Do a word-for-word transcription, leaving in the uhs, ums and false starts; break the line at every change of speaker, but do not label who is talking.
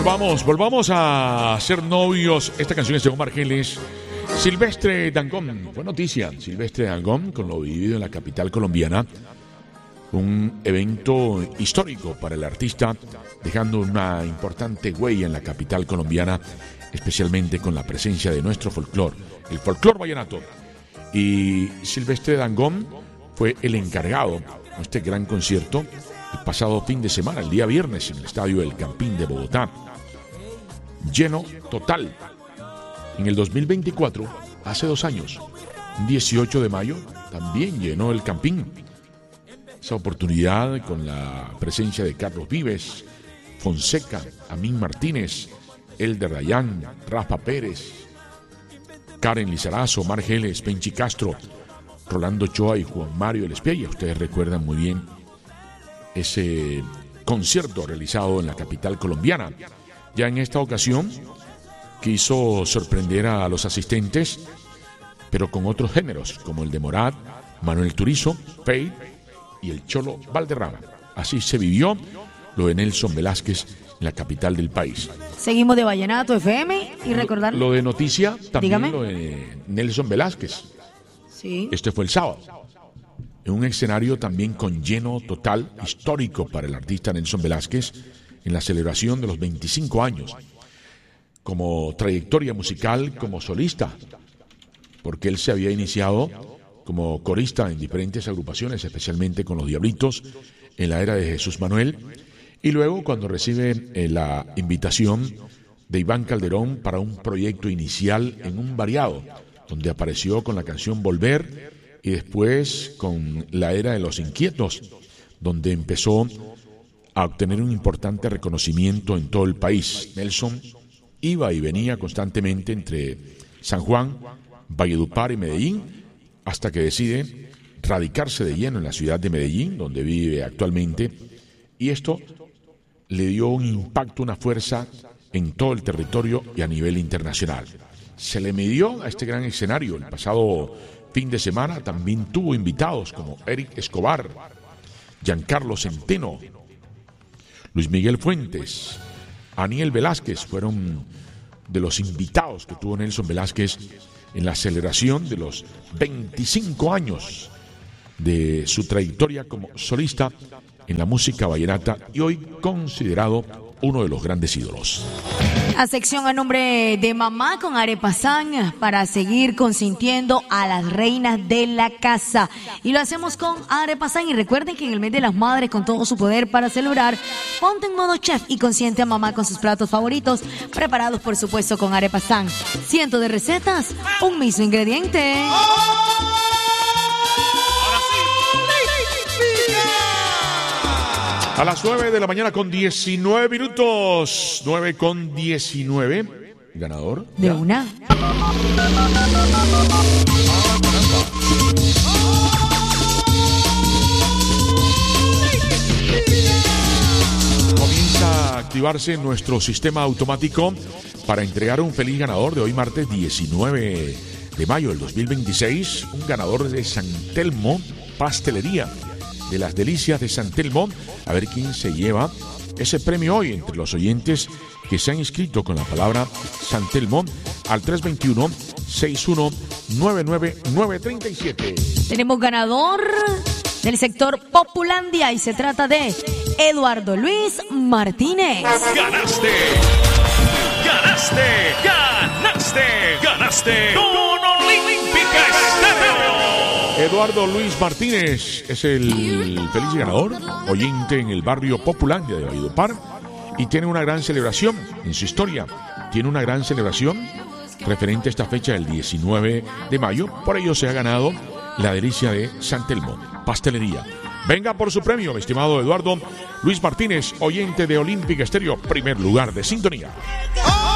Volvamos, volvamos a ser novios. Esta canción es de Omar Geles. Silvestre Dangond, fue noticia. Silvestre Dangond, con lo vivido en la capital colombiana. Un evento histórico para el artista, dejando una importante huella en la capital colombiana, especialmente con la presencia de nuestro folclore, el folclore vallenato. Y Silvestre Dangond fue el encargado de este gran concierto el pasado fin de semana, el día viernes, en el estadio El Campín de Bogotá. Lleno total. En el dos mil veinticuatro, hace dos años, dieciocho de mayo, también llenó el Campín. Esa oportunidad con la presencia de Carlos Vives, Fonseca, Amín Martínez, Elder Dayan, Rafa Pérez, Karen Lizarazo, Omar Geles, Penchi Castro, Rolando Ochoa y Juan Mario El Espella. Ustedes recuerdan muy bien ese concierto realizado en la capital colombiana. Ya en esta ocasión quiso sorprender a los asistentes, pero con otros géneros, como el de Morat, Manuel Turizo, Faith y el Cholo Valderrama. Así se vivió lo de Nelson Velázquez en la capital del país.
Seguimos de Vallenato F M y recordar...
Lo, lo de noticia, también
Dígame.
Lo de Nelson Velázquez.
Sí.
Este fue el sábado. En un escenario también con lleno total, histórico para el artista Nelson Velázquez, en la celebración de los veinticinco años, como trayectoria musical, como solista, porque él se había iniciado como corista en diferentes agrupaciones, especialmente con los Diablitos, en la era de Jesús Manuel, y luego cuando recibe eh, la invitación de Iván Calderón para un proyecto inicial en un variado, donde apareció con la canción Volver, y después con la era de Los Inquietos, donde empezó a obtener un importante reconocimiento en todo el país. Nelson iba y venía constantemente entre San Juan, Valledupar y Medellín, hasta que decide radicarse de lleno en la ciudad de Medellín, donde vive actualmente, y esto le dio un impacto, una fuerza en todo el territorio y a nivel internacional. Se le midió a este gran escenario el pasado fin de semana. También tuvo invitados como Eric Escobar, Giancarlo Centeno, Luis Miguel Fuentes, Aniel Velázquez. Fueron de los invitados que tuvo Nelson Velázquez en la celebración de los veinticinco años de su trayectoria como solista en la música vallenata y hoy considerado uno de los grandes ídolos.
A sección a nombre de Mamá con Arepasán para seguir consintiendo a las reinas de la casa. Y lo hacemos con Arepasán. Y recuerden que en el mes de las madres, con todo su poder para celebrar, ponte en modo chef y consiente a mamá con sus platos favoritos, preparados por supuesto con Arepasán. Cientos de recetas, un mismo ingrediente.
A las nueve de la mañana con diecinueve minutos. nueve con diecinueve. Ganador.
De
¿ya?
una.
Comienza a activarse nuestro sistema automático para entregar un feliz ganador de hoy martes diecinueve de mayo del dos mil veintiséis. Un ganador de San Telmo Pastelería, de las delicias de San Telmo. A ver quién se lleva ese premio hoy entre los oyentes que se han inscrito con la palabra San Telmo al tres dos uno, seis uno nueve nueve nueve tres siete.
Tenemos ganador del sector Populandia y se trata de Eduardo Luis Martínez.
¡Ganaste! ¡Ganaste! ¡Ganaste! ¡Ganaste! ¡Con Olímpica Estéreo!
Eduardo Luis Martínez es el feliz ganador, oyente en el barrio Populandia de Valledupar, y tiene una gran celebración en su historia. Tiene una gran celebración referente a esta fecha del diecinueve de mayo. Por ello se ha ganado la delicia de San Telmo Pastelería. Venga por su premio, mi estimado Eduardo Luis Martínez, oyente de Olímpica Estéreo, primer lugar de sintonía.